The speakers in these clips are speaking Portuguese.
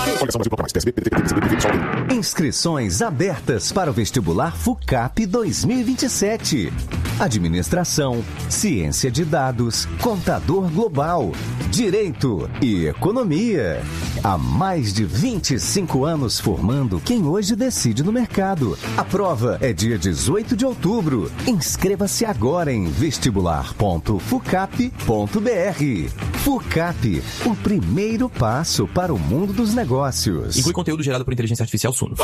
Inscrições abertas para o vestibular FUCAP 2027. Administração, Ciência de Dados, Contador Global, Direito e Economia. Há mais de 25 anos formando quem hoje decide no mercado. A prova é dia 18 de outubro. Inscreva-se agora em vestibular.fucap.br. FUCAP, o primeiro passo para o mundo dos negócios. Inclui conteúdo gerado por inteligência artificial Suno.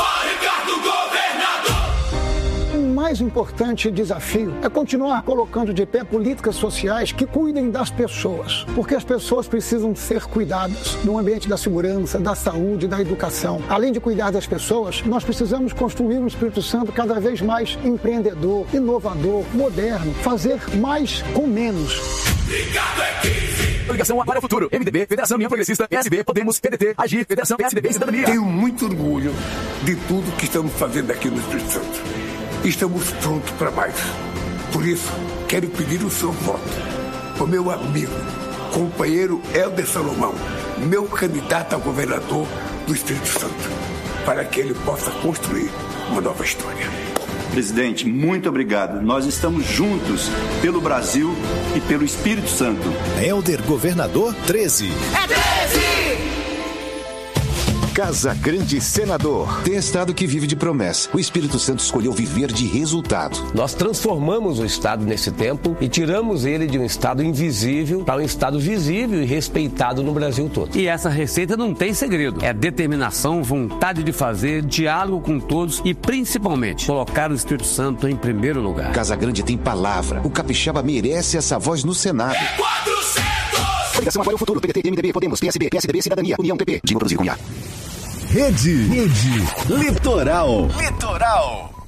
O mais importante desafio é continuar colocando de pé políticas sociais que cuidem das pessoas, porque as pessoas precisam ser cuidadas no ambiente da segurança, da saúde, da educação. Além de cuidar das pessoas, nós precisamos construir um Espírito Santo cada vez mais empreendedor, inovador, moderno, fazer mais com menos. Ligado é 15. Ligação para o futuro. MDB, Federação União Progressista, PSB, Podemos, PDT, Agir, Federação PSDB e Cidadania. Tenho muito orgulho de tudo que estamos fazendo aqui no Espírito Santo. Estamos prontos para mais. Por isso, quero pedir o seu voto. O meu amigo, companheiro Helder Salomão, meu candidato a governador do Espírito Santo, para que ele possa construir uma nova história. Presidente, muito obrigado. Nós estamos juntos pelo Brasil e pelo Espírito Santo. Helder Governador 13. É 13! Casa Grande Senador. Tem estado que vive de promessa. O Espírito Santo escolheu viver de resultado. Nós transformamos o estado nesse tempo e tiramos ele de um estado invisível para um estado visível e respeitado no Brasil todo. E essa receita não tem segredo. É determinação, vontade de fazer, diálogo com todos e, principalmente, colocar o Espírito Santo em primeiro lugar. Casa Grande tem palavra. O capixaba merece essa voz no Senado. 400! Ligação para o futuro. PDT, MDB, Podemos, PSB, PSDB, Cidadania, União, PP. Digo produzir com IA. Rede Litoral.